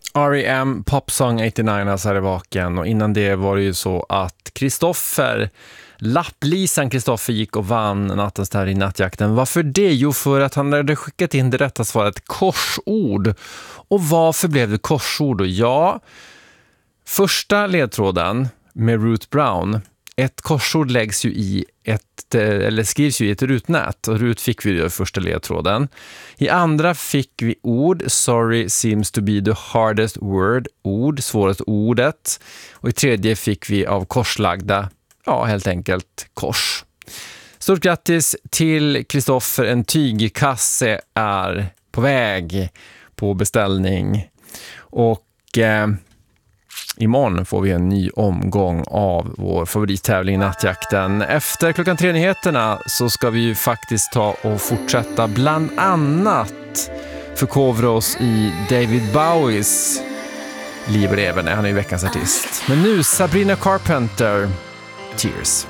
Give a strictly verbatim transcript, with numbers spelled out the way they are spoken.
R E M Popsong åttionio så är det vaken, och innan det var det ju så att Kristoffer, lapplisan Kristoffer, gick och vann nattens tävling i Nattjakten. Varför det? Jo, för att han hade skickat in det rätta svaret, korsord. Och varför blev det korsord då? Ja, första ledtråden med Ruth Brown, ett korsord läggs ju i ett, eller skrivs ju i ett rutnät, och Ruth fick vi i första ledtråden. I andra fick vi ord, sorry seems to be the hardest word, ord, svåraste ordet. Och i tredje fick vi av korslagda, ja helt enkelt kors. Stort grattis till Kristoffer, en tygkasse är på väg på beställning, och eh, imorgon får vi en ny omgång av vår favorittävling i Nattjakten. Efter klockan tre nyheterna så ska vi ju faktiskt ta och fortsätta bland annat förkovra oss i David Bowies liv och leverne. Han är ju veckans artist. Men nu Sabrina Carpenter, Tears.